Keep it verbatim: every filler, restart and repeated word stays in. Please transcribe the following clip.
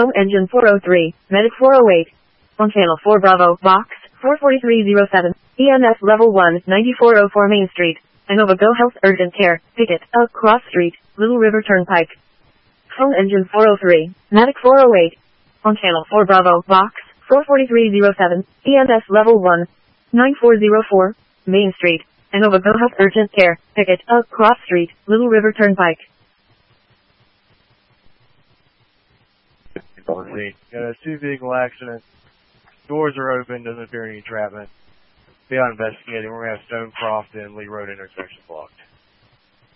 Home engine four oh three, medic four oh eight. On channel four Bravo, box four four three zero seven, E M S level one, ninety-four oh four Main Street. Inova Go Health Urgent Care, Picket, uh, Cross Street, Little River Turnpike. Home engine four oh three, medic four oh eight. On channel four Bravo, box four four three zero seven, E M S level one, nine four zero four, Main Street. Inova Go Health Urgent Care, Picket, uh, Cross Street, Little River Turnpike. Got a two vehicle accident. Doors are open, doesn't appear any entrapment. Be out investigating. We're going to have Stonecroft and Lee Road intersection blocked.